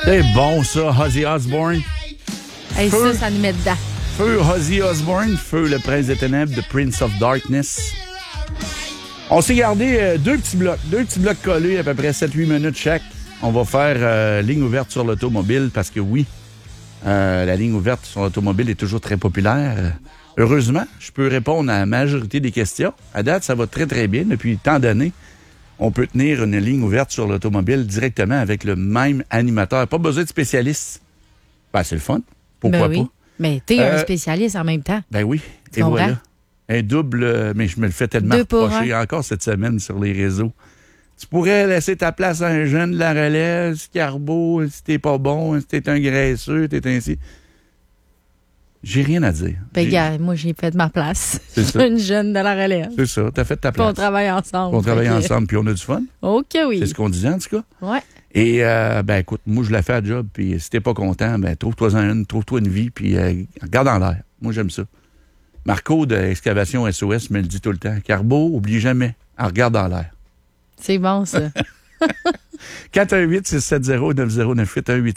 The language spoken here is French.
C'est bon, ça, Ozzy Osbourne. Hey, ça nous met dedans. Feu Ozzy Osbourne, Feu le Prince des Ténèbres, The Prince of Darkness. On s'est gardé deux petits blocs collés, à peu près 7-8 minutes chaque. On va faire ligne ouverte sur l'automobile parce que oui, la ligne ouverte sur l'automobile est toujours très populaire. Heureusement, je peux répondre à la majorité des questions. À date, ça va très, très bien. Depuis tant d'années, on peut tenir une ligne ouverte sur l'automobile directement avec le même animateur. Pas besoin de spécialiste. Ben, c'est le fun. Pourquoi pas? Mais t'es un spécialiste en même temps. Ben oui. Tu comprends? Voilà. Un double, mais je me le fais tellement reprocher encore cette semaine sur les réseaux. Tu pourrais laisser ta place à un jeune de la relève, Scarbeau, si t'es pas bon, si t'es un graisseux, t'es ainsi. J'ai rien à dire. Ben, gars, moi, j'ai fait de ma place. C'est ça. Une jeune de la relève. C'est ça, t'as fait ta place. Puis on travaille ensemble. On travaille ensemble, puis on a du fun. OK, oui. C'est ce qu'on disait, en tout cas. Ouais. Et, ben, écoute, moi, je la fais à job, puis si t'es pas content, ben, trouve-toi une vie, puis regarde en l'air. Moi, j'aime ça. Marco de Excavation SOS me le dit tout le temps. Carbo, oublie jamais, regarde en l'air. C'est bon, ça. 418-670-9098,